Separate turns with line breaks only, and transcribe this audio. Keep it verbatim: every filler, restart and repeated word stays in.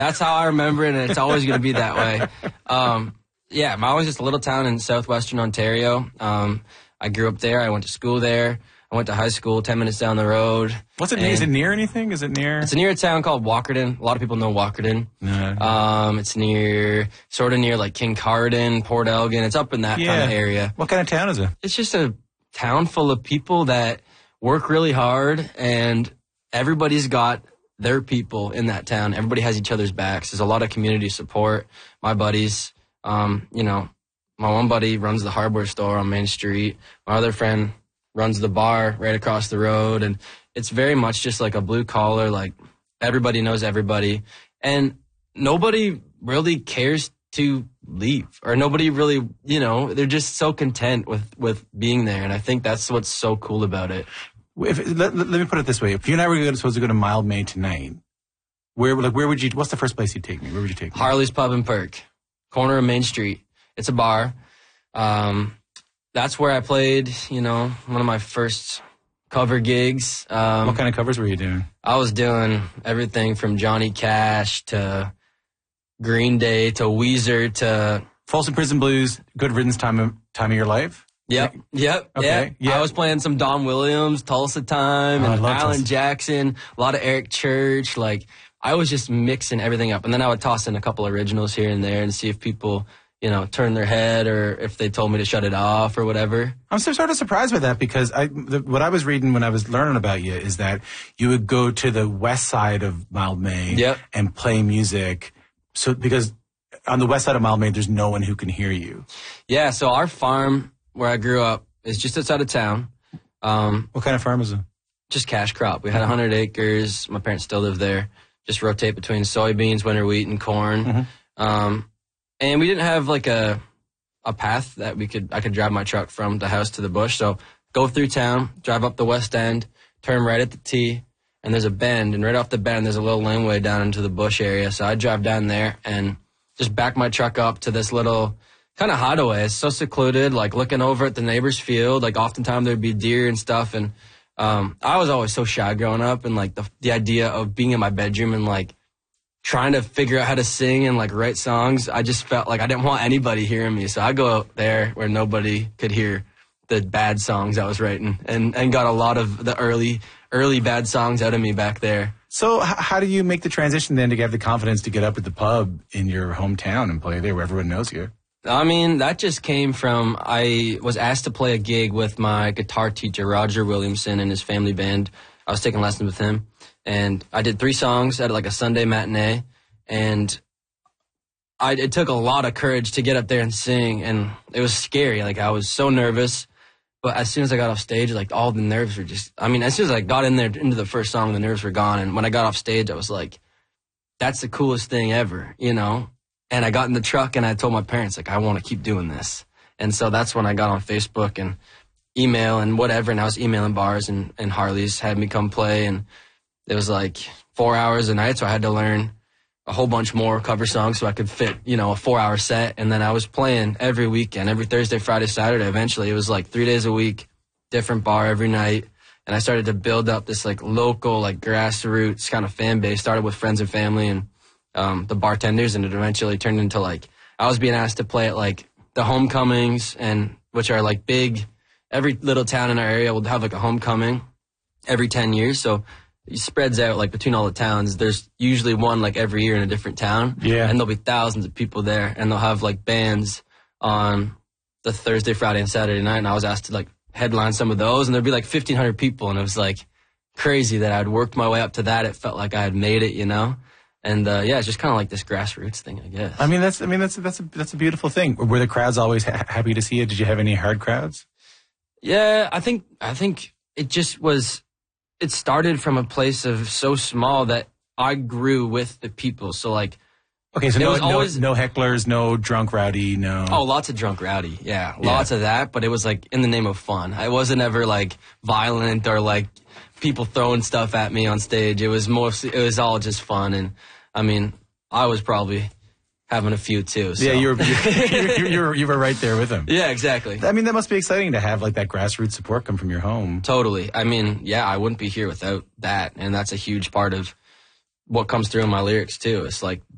That's how I remember it, and it's always going to be that way. Um, yeah, Malmö was just a little town in southwestern Ontario. Um, I grew up there. I went to school there. I went to high school ten minutes down the road.
What's it near? Is it near anything? Is it near?
It's near a town called Walkerton. A lot of people know Walkerton.
No.
Um, it's near, sort of near like Kincardine, Port Elgin. It's up in that
Yeah.
kind of area.
What kind of town is it?
It's just a town full of people that work really hard, and everybody's got their people in that town. Everybody has each other's backs. There's a lot of community support. My buddies, um, you know, my one buddy runs the hardware store on Main Street. My other friend runs the bar right across the road, and it's very much just like a blue collar, like everybody knows everybody, and nobody really cares to leave, or nobody really, you know, they're just so content with, with being there, and I think that's what's so cool about it.
If, let, let me put it this way. If you and I were supposed to go to Mildmay tonight, where like where would you, what's the first place you'd take me? Where would you take me?
Harley's Pub and Perk, corner of Main Street. It's a bar. Um, that's where I played, you know, one of my first cover gigs. Um,
What kind of covers were you doing?
I was doing everything from Johnny Cash to Green Day to Weezer to...
Folsom Prison Blues, Good Riddance time of, time of your life?
Yep, yep,
Okay,
yeah.
yeah.
I was playing some Don Williams, Tulsa Time,
Oh, I
and
love
Alan
Tulsa.
Jackson, a lot of Eric Church. Like, I was just mixing everything up. And then I would toss in a couple originals here and there and see if people, you know, turn their head or if they told me to shut it off or whatever.
I'm so, sort of surprised by that because I, the, what I was reading when I was learning about you is that you would go to the west side of Mildmay
Yep.
and play music. So because on the west side of Mildmay, there's no one who can hear you.
Yeah, so our farm where I grew up is just outside of town. Um,
What kind of farm is it?
just cash crop. We had one hundred acres. My parents still live there. Just rotate between soybeans, winter wheat, and corn.
Mm-hmm.
Um, and we didn't have like a a path that we could I could drive my truck from the house to the bush. So go through town, drive up the west end, turn right at the T, and there's a bend. And right off the bend, there's a little laneway down into the bush area. So I drive down there and just back my truck up to this little kind of hideaway. It's so secluded, like looking over at the neighbor's field. Like oftentimes there'd be deer and stuff. And um, I was always so shy growing up, and like the the idea of being in my bedroom and like trying to figure out how to sing and like write songs, I just felt like I didn't want anybody hearing me. So I go out there where nobody could hear the bad songs I was writing, and and got a lot of the early early bad songs out of me back there.
So h- how do you make the transition then to have the confidence to get up at the pub in your hometown and play there where everyone knows you?
I mean, that just came from, I was asked to play a gig with my guitar teacher, Roger Williamson, and his family band. I was taking lessons with him, and I did three songs at like a Sunday matinee, and I, it took a lot of courage to get up there and sing, and it was scary. Like, I was so nervous, but as soon as I got off stage, like, all the nerves were just, I mean, as soon as I got in there into the first song, the nerves were gone, and when I got off stage, I was like, that's the coolest thing ever, you know? And I got in the truck and I told my parents, like, I want to keep doing this. And so that's when I got on Facebook and email and whatever. And I was emailing bars, and, and Harley's had me come play. And it was like four hours a night. So I had to learn a whole bunch more cover songs so I could fit, you know, a four hour set. And then I was playing every weekend, every Thursday, Friday, Saturday. Eventually it was like three days a week, different bar every night. And I started to build up this like local, like grassroots kind of fan base. Started with friends and family and Um, the bartenders, and it eventually turned into like I was being asked to play at like the homecomings, and which are like big. Every little town in our area will have like a homecoming every ten years, so it spreads out like between all the towns. There's usually one like every year in a different town,
Yeah.
and there'll be thousands of people there, and they'll have like bands on the Thursday, Friday, and Saturday night. And I was asked to like headline some of those, and there'd be like fifteen hundred people, and it was like crazy that I'd worked my way up to that. It felt like I had made it, you know. And uh, yeah, it's just kind of like this grassroots thing, I guess.
I mean, that's I mean that's that's a, that's a beautiful thing. Were the crowds always ha- happy to see you? Did you have any hard crowds?
Yeah, I think I think it just was. It started from a place of so small that I grew with the people. So like,
Okay, so
It
no,
was
no,
always-
no hecklers, no drunk rowdy, no.
oh, lots of drunk rowdy, yeah,
Yeah.
lots of that. But it was like in the name of fun. I wasn't ever like violent or like people throwing stuff at me on stage. It was mostly it was all just fun. And I mean, I was probably having a few too. So.
Yeah, you were you, you, you were you were right there with them.
Yeah, exactly.
I mean, that must be exciting to have like that grassroots support come from your home.
Totally. I mean, yeah, I wouldn't be here without that, and that's a huge part of what comes through in my lyrics too. It's like